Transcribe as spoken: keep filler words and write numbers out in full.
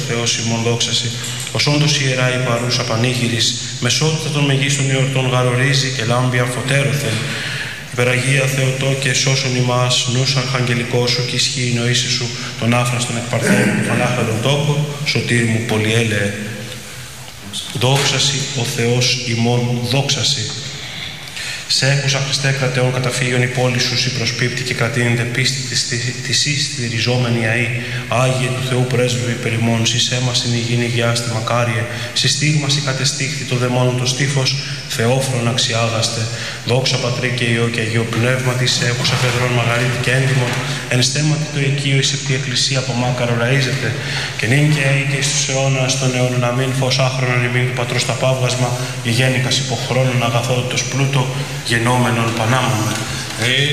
Θεός ημών δόξαση, ως όντως ιερά η παρούσα πανήγυρις, μεσότητα των μεγίστων εορτών γαρορίζει και λάμπει αμφωτέρωθεν. Υπεραγία Θεοτό και σώσον ημάς, νους αρχαγγελικός σου και ισχύει η νοήση σου, τον άφραστον εκπαρθένου του πανάχαλον τόπο, σωτήρι μου πολυέλεε. Δόξαση ο Θεός ημών δόξαση. Σε έχουσα Χριστέ κρατεών καταφύγιον η πόλη σου σοι προσπίπτει και κρατείνεται πίστη της εις στηριζόμενη αή. Άγιε του Θεού πρέσβευε υπερημών, σεις έμας την υγιεινή γιάστη μακάριε, σεις στίγμαση κατεστήχθη το δαιμόνων το στίφος, Θεόφρον αξιάγαστε. Δόξα Πατρί και Υιό και Αγίο Πνεύματι, σε έχουσα Πεδρών Μαγαρίτη και έντιμον, εν στέματι το οικείο η σεπτή εκκλησία από μάκαρο ραΐζεται, και νυν και αεί και εις τους αιώνας των αιώνων αμήν, φως άχρονον ημίν του Πατρός τα παύγασμα, η γέννικας υποχρώνων αγαθότητος πλούτο, γενόμενον πανάμωμε.